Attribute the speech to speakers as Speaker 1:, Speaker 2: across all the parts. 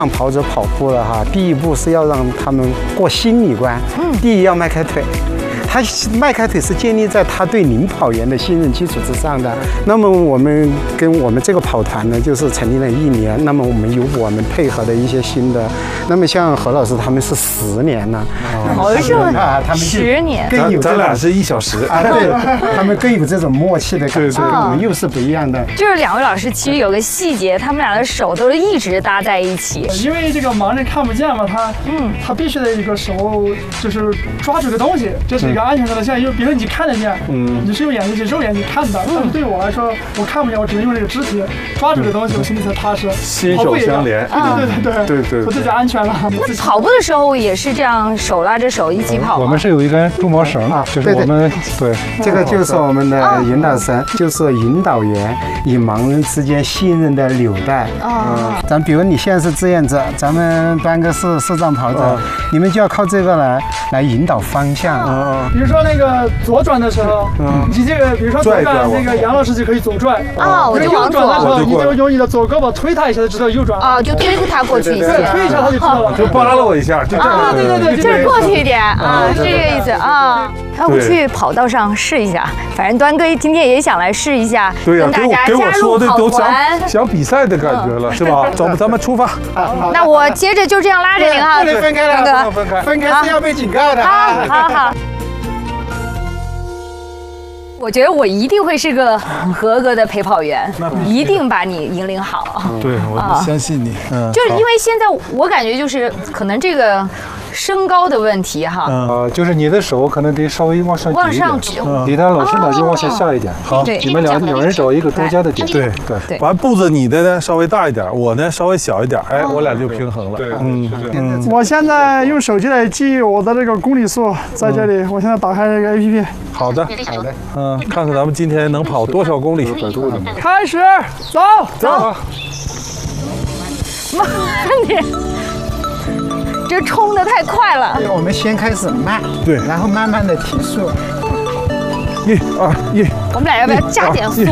Speaker 1: 让跑者跑步了哈，第一步是要让他们过心理关。第一要迈开腿。 他迈开腿是建立在他对领跑员的信任基础之上的。那么我们跟我们这个跑团呢，就是成立了1年。那么我们有我们配合的一些新的。那么像何老师他们是10年了。
Speaker 2: 哦，是吗？
Speaker 1: 他们
Speaker 2: 10年。
Speaker 3: 咱俩是1小时
Speaker 1: 啊，对，他们更有这种默契的感觉，跟我们又是不一样的。
Speaker 2: 就是2位老师其实有个细节，他们俩的手都是一直搭在一起。
Speaker 4: 因为这个盲人看不见嘛，他必须得一个手就是抓住个东西，这是一个安全上的线。因为比如说你看得见，你是用眼睛去肉眼去看的，但是对我来说，我看不见，我只能用这个肢体抓住这个东西，我心里才踏实。
Speaker 3: 心手相连。对，
Speaker 4: 我自己安全了。
Speaker 2: 那跑步的时候也是这样，手拉着手一起跑吗？
Speaker 5: 我们是有一根助毛绳，就是我们对，
Speaker 1: 这个就是我们的引导绳，就是引导员与盲人之间信任的纽带。咱比如你现在是志愿者，咱们班个是视障跑者，你们就要靠这个来引导方向。
Speaker 4: 比如说那个左转的时候，你这个比如说左转，那个杨老师就可以左转。
Speaker 2: 我就
Speaker 4: 右转的时候，你就用你的左胳膊推他一下，就知道右转。
Speaker 2: 就推他过去一些。
Speaker 4: 推一下他就知道了。
Speaker 3: 就扒拉我一下，就这样。
Speaker 4: 对，
Speaker 2: 就是过去一点啊，是这个意思啊。要不去跑道上试一下？反正端哥今天也想来试一下，跟大家加入跑团，
Speaker 3: 想比赛的感觉了，是吧？走，咱们出发。
Speaker 2: 那我接着就这样拉着您哈，
Speaker 1: 不能分开了，分开是要被警告的。
Speaker 2: 好。我觉得我一定会是个很合格的陪跑员，一定把你引领好。
Speaker 3: 对，我相信你。
Speaker 2: 就是因为现在我感觉就是可能这个身高的问题哈。
Speaker 5: 就是你的手可能得稍微往上举一点，李丹老师呢就往下下一点。好，你们两人找一个中间的点。
Speaker 3: 对。完步子你的呢稍微大一点，我呢稍微小一点，哎，我俩就平衡了。
Speaker 4: 我现在用手机来记我的这个公里数，在这里，我现在打开这个 APP。
Speaker 3: 好的。看看咱们今天能跑多少公里。
Speaker 4: 开始，走。
Speaker 2: 慢点，这冲得太快了。
Speaker 1: 我们先开始慢，
Speaker 3: 对，
Speaker 1: 然后慢慢的提速。
Speaker 3: 1、2、1。
Speaker 2: 我们俩要不要加点速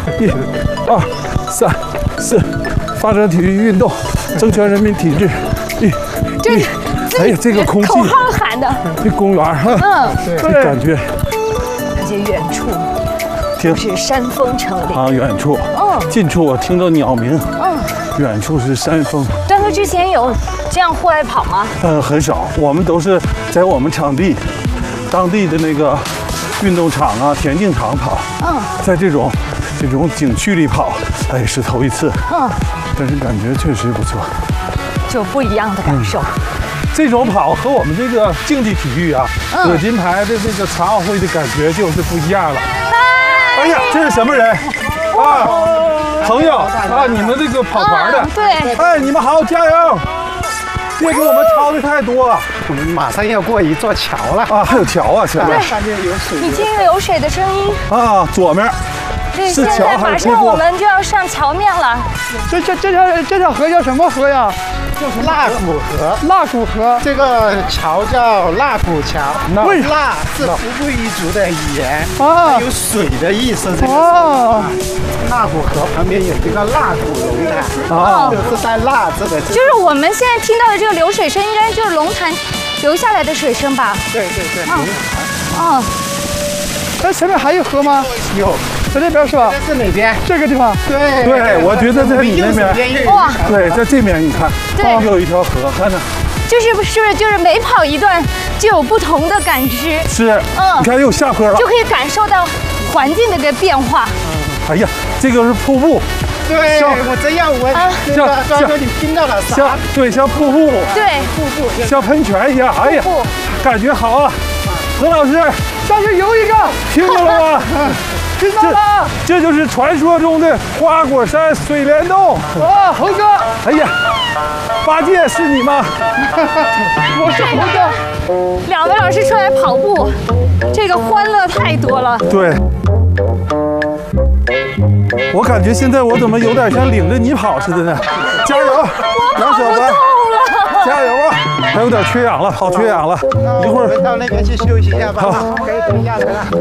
Speaker 3: ？1、2、3、4，发展体育运动，增强人民体质。哎呀，这个空气，
Speaker 2: 口号喊的。
Speaker 3: 这公园哈，这感觉。
Speaker 2: 而且远处是山峰成岭。
Speaker 3: 远处。近处我听到鸟鸣。远处是山峰。
Speaker 2: 端哥之前有这样户外跑吗？
Speaker 3: 很少，我们都是在我们场地，当地的那个运动场啊、田径场跑。在这种景区里跑，哎，是头一次。但是感觉确实不错，
Speaker 2: 就不一样的感受。
Speaker 3: 这种跑和我们这个竞技体育啊，得金牌的这个残奥会的感觉就是不一样了。哎呀，这是什么人？朋友啊，你们这个跑团的。
Speaker 2: 对。
Speaker 3: 哎，你们好，加油！别给我们超的太多。
Speaker 1: 我们马上要过一座桥了
Speaker 3: 还有桥啊，前面。
Speaker 2: 你听流水的声音。
Speaker 3: 左面。
Speaker 2: 对，现在马上我们就要上桥面了。
Speaker 4: 这条河叫什么河呀？
Speaker 1: 就是腊谷河。
Speaker 4: 腊谷河，
Speaker 1: 这个桥叫腊谷桥。腊是服部一族的语言，有水的意思。这个腊谷河旁边有一个腊谷龙潭，就是带腊字的。
Speaker 2: 就是我们现在听到的这个流水声，应该就是龙潭流下来的水声吧？
Speaker 1: 对。
Speaker 4: 那前面还有河吗？
Speaker 1: 有。
Speaker 4: 在那边是吧？
Speaker 1: 是哪边？
Speaker 4: 这个地方。
Speaker 3: 对，我觉得在你那边。
Speaker 2: 哇！
Speaker 3: 对，在这边你看，有一条河，看着。
Speaker 2: 就是不是就是每跑一段就有不同的感知。
Speaker 3: 是。你看又下坡了。
Speaker 2: 就可以感受到环境的这个变化。
Speaker 3: 哎呀，这个是瀑布。
Speaker 1: 对，我真要端哥，你听到了啥？
Speaker 3: 像瀑布。
Speaker 2: 对，
Speaker 1: 瀑布
Speaker 3: 像喷泉一样。哎呀，感觉好啊！何老师，
Speaker 4: 上去游一个，
Speaker 3: 听到了吗？
Speaker 4: 听到了，
Speaker 3: 这就是传说中的花果山水帘洞。
Speaker 4: 猴哥，
Speaker 3: 哎呀，8戒是你吗？
Speaker 4: 我是猴哥。
Speaker 2: 2位老师出来跑步，这个欢乐太多了。
Speaker 3: 对，我感觉现在我怎么有点像领着你跑似的呢？加油，杨小白，加油啊！还有点缺氧了，好缺氧了，一会儿
Speaker 1: 到那边去休息一下吧。好，可以等一下来了。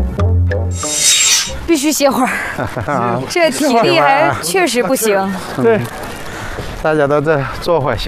Speaker 2: 必须歇会儿，这体力还确实不行。
Speaker 4: 对，
Speaker 1: 大家都在坐会儿休。